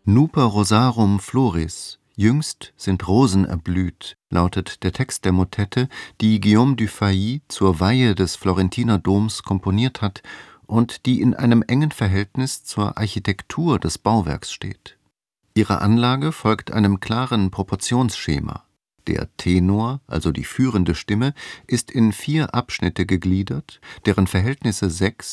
Nuper rosarum floris, jüngst sind Rosen erblüht, lautet der Text der Motette, die Guillaume Dufay zur Weihe des Florentiner Doms komponiert hat und die in einem engen Verhältnis zur Architektur des Bauwerks steht. Ihre Anlage folgt einem klaren Proportionsschema. Der Tenor, also die führende Stimme, ist in 4 Abschnitte gegliedert, deren Verhältnisse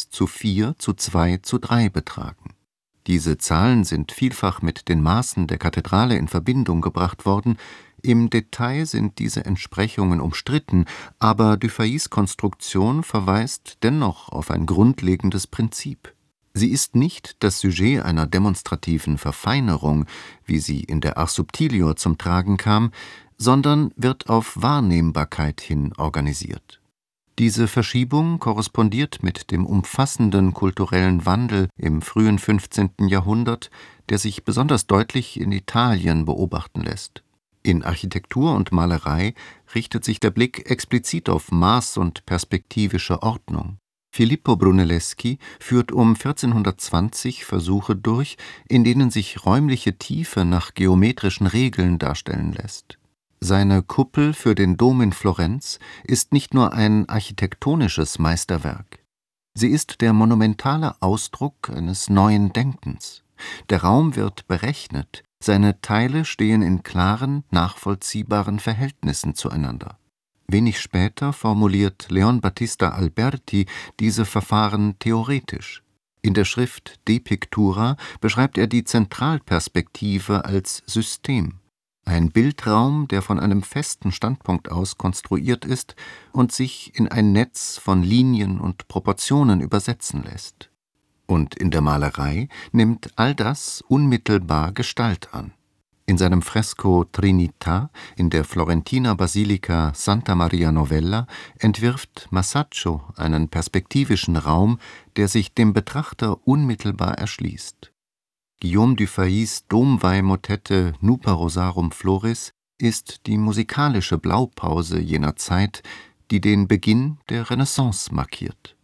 6:4:2:3 betragen. Diese Zahlen sind vielfach mit den Maßen der Kathedrale in Verbindung gebracht worden. Im Detail sind diese Entsprechungen umstritten, aber Dufay's Konstruktion verweist dennoch auf ein grundlegendes Prinzip. Sie ist nicht das Sujet einer demonstrativen Verfeinerung, wie sie in der Ars Subtilior zum Tragen kam, sondern wird auf Wahrnehmbarkeit hin organisiert. Diese Verschiebung korrespondiert mit dem umfassenden kulturellen Wandel im frühen 15. Jahrhundert, der sich besonders deutlich in Italien beobachten lässt. In Architektur und Malerei richtet sich der Blick explizit auf Maß und perspektivische Ordnung. Filippo Brunelleschi führt um 1420 Versuche durch, in denen sich räumliche Tiefe nach geometrischen Regeln darstellen lässt. Seine Kuppel für den Dom in Florenz ist nicht nur ein architektonisches Meisterwerk. Sie ist der monumentale Ausdruck eines neuen Denkens. Der Raum wird berechnet, seine Teile stehen in klaren, nachvollziehbaren Verhältnissen zueinander. Wenig später formuliert Leon Battista Alberti diese Verfahren theoretisch. In der Schrift De Pictura beschreibt er die Zentralperspektive als System. Ein Bildraum, der von einem festen Standpunkt aus konstruiert ist und sich in ein Netz von Linien und Proportionen übersetzen lässt. Und in der Malerei nimmt all das unmittelbar Gestalt an. In seinem Fresko Trinità in der Florentiner Basilika Santa Maria Novella entwirft Masaccio einen perspektivischen Raum, der sich dem Betrachter unmittelbar erschließt. Guillaume Dufay's Domweihmotette Nuper rosarum floris ist die musikalische Blaupause jener Zeit, die den Beginn der Renaissance markiert.